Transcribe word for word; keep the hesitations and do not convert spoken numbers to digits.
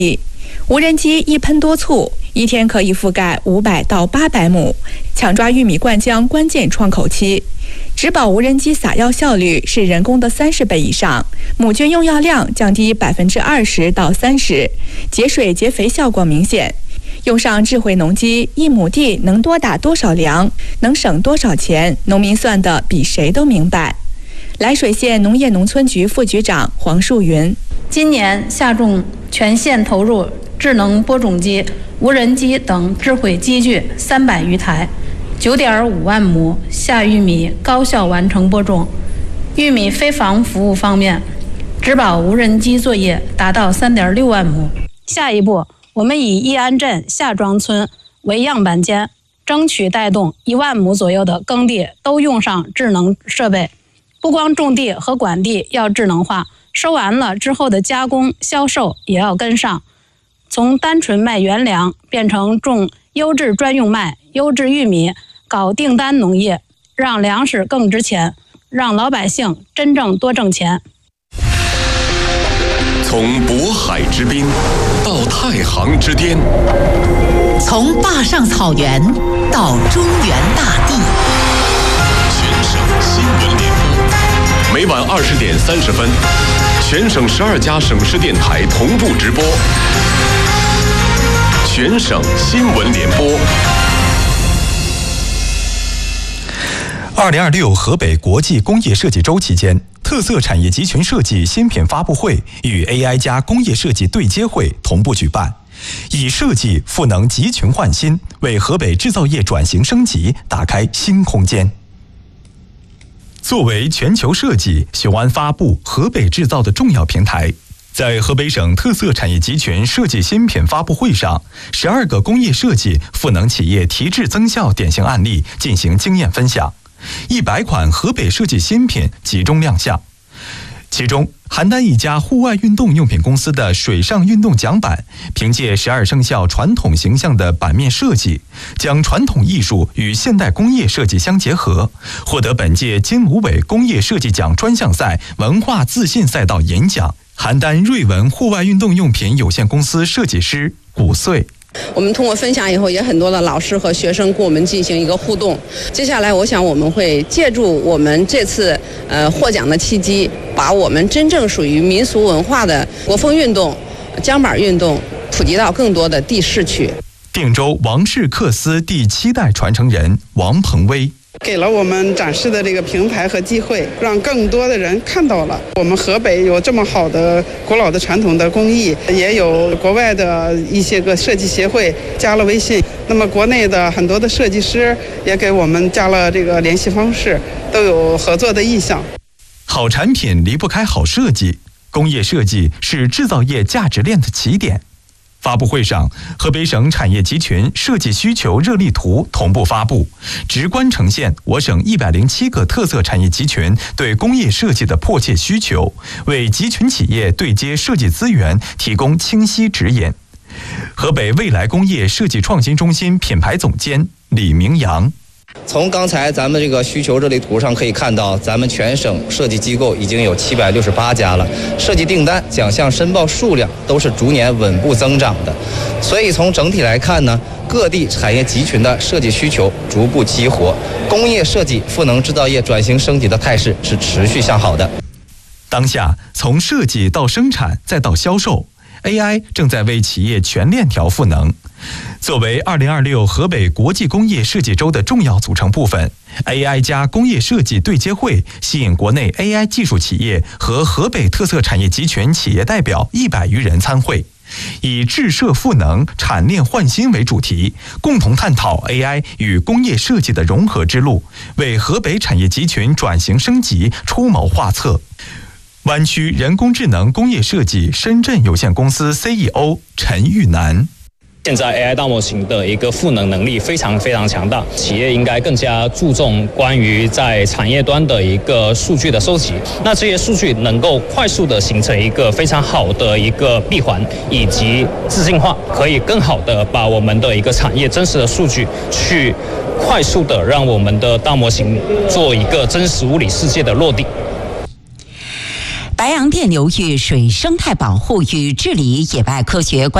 无人机一喷多促，一天可以覆盖五百到八百亩，抢抓玉米灌浆关键窗口期。植保无人机撒药效率是人工的三十倍以上，亩均用药量降低百分之二十到三十，节水节肥效果明显。用上智慧农机，一亩地能多打多少粮，能省多少钱，农民算得比谁都明白。涞水县农业农村局副局长黄树云： 今年下种全县投入智能播种机、无人机等智慧机具三百余台，九点五万亩夏玉米高效完成播种。玉米飞防服务方面，植保无人机作业达到三点六万亩。下一步，我们以义安镇夏庄村为样板间，争取带动一万亩左右的耕地都用上智能设备。不光种地和管地要智能化，收完了之后的加工销售也要跟上。从单纯卖原粮变成种优质专用麦、优质玉米，搞订单农业，让粮食更值钱，让老百姓真正多挣钱。 从渤海之滨到太行之巅， 从坝上草原到中原大地， 全省新闻联播，每晚二十点三十分，全省十二家省市电台同步直播。全省新闻联播。 二零二六河北国际工业设计周期间，特色产业集群设计新品发布会与 A I 加工业设计对接会同步举办，以设计赋能集群焕新，为河北制造业转型升级打开新空间。作为全球设计、雄安发布、河北制造的重要平台，在河北省特色产业集群设计新品发布会上，十二个工业设计赋能企业提质增效典型案例进行经验分享，一百款河北设计新品集中亮相。其中，邯郸一家户外运动用品公司的水上运动桨板，凭借十二生肖传统形象的版面设计，将传统艺术与现代工业设计相结合，获得本届金芦苇工业设计奖专项赛文化自信赛道银奖。邯郸瑞文户外运动用品有限公司设计师古穗。 我们通过分享以后，也很多的老师和学生跟我们进行一个互动。接下来，我想我们会借助我们这次呃获奖的契机，把我们真正属于民俗文化的国风运动、桨板运动普及到更多的地市去。 定州王氏克斯第七代传承人王鹏威。 给了我们展示的这个平台和机会，让更多的人看到了我们河北有这么好的古老的传统的工艺，也有国外的一些个设计协会加了微信，那么国内的很多的设计师也给我们加了这个联系方式，都有合作的意向。 好产品离不开好设计，工业设计是制造业价值链的起点。发布会上，河北省产业集群设计需求热力图同步发布，直观呈现我省一百零七个特色产业集群对工业设计的迫切需求，为集群企业对接设计资源提供清晰指引。河北未来工业设计创新中心品牌总监李明阳。 从刚才咱们这个需求热力图上可以看到，咱们全省设计机构已经有七百六十八家了，设计订单、奖项申报数量都是逐年稳步增长的。所以从整体来看呢，各地产业集群的设计需求逐步激活，工业设计赋能制造业转型升级的态势是持续向好的。 当下，从设计到生产再到销售，A I 正在为企业全链条赋能。作为二零二六河北国际工业设计周的重要组成部分， A I 加工业设计对接会吸引国内 A I 技术企业和河北特色产业集群企业代表一百余人参会，以智设赋能、产链焕新为主题，共同探讨 A I 与工业设计的融合之路，为河北产业集群转型升级出谋划策。湾区人工智能工业设计深圳有限公司 C E O 陈玉楠。 现在 A I 大模型的一个赋能能力非常非常强大，企业应该更加注重关于在产业端的一个数据的收集，那这些数据能够快速的形成一个非常好的一个闭环以及自信化，可以更好的把我们的一个产业真实的数据去快速的让我们的大模型做一个真实物理世界的落地。 白洋淀流域水生态保护与治理野外科学